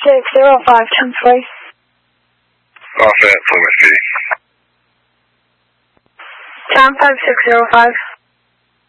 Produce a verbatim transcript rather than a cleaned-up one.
six zero five, ten three. Off at Plymouth City. Tom five six zero five.